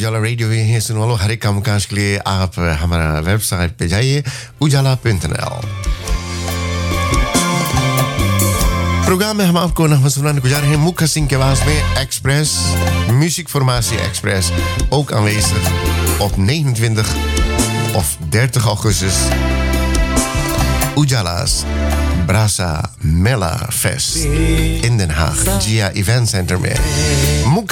उजाला रेडियो है सुनने वालों, हर एक कामकाज के लिए आप हमारा वेबसाइट पे जाइए ujala.nl। प्रोग्राम में हम आपको नगमा सुनाने को जा रहे हैं मुखा सिंह के आवाज में Express, muziekformatie Express, ook aanwezig op 29 of 30 augustus. Ujala's Brasa Mela Fest in Den Haag, Gia Event Center में मुखा